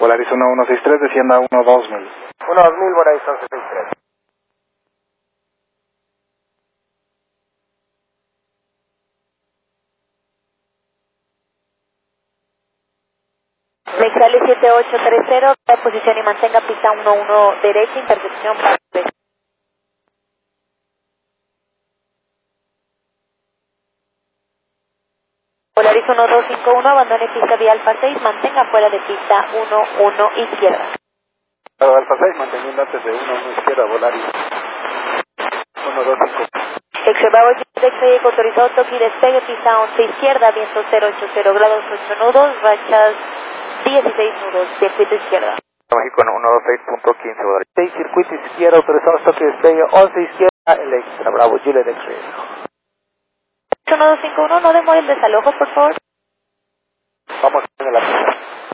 Volaris 1163, descienda 12000. 12000, Volaris 1163. Mexicali 7830, posición y mantenga pista 11 derecha, intercepción para 3. Volaris 1251, abandone pista vía Alfa 6, mantenga fuera de pista 11 izquierda. Alfa 6, manteniendo antes de 11 izquierda, Volaris 125. Extremado X autorizado toque y despegue, pista 11 izquierda, viento 080 grados 8 nudos, rachas 16 nudos, circuito izquierda. México 126.15, Volaris 6, circuito izquierda, autorizado toque y despegue, 11 izquierda, el extra, Bravo, Juliet X-Ray. 1251, no demore el desalojo, por favor. Vamos en el